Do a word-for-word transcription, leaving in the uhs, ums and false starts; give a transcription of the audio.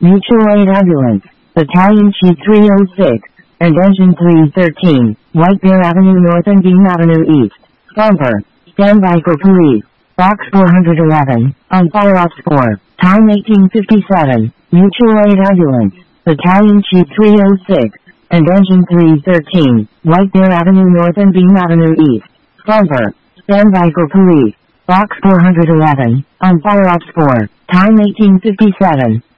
Mutual Aid Ambulance, Battalion Chief three oh six, and Engine three thirteen, White Bear Avenue North and Beam Avenue East. Bumper. Stand by for police. Box four eleven, on Fire Ops four, time eighteen fifty-seven, Mutual Aid Ambulance, Battalion Chief three oh six, and Engine three thirteen, White Bear Avenue North and Beam Avenue East. Bumper. Stand by for police. Box four eleven, on Fire Ops four, time eighteen fifty-seven,